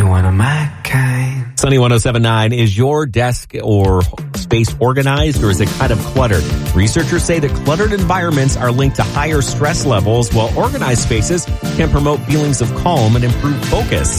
one of my kind. Sunny 107.9, is your desk or space organized, or is it kind of cluttered? Researchers say that cluttered environments are linked to higher stress levels, while organized spaces can promote feelings of calm and improve focus.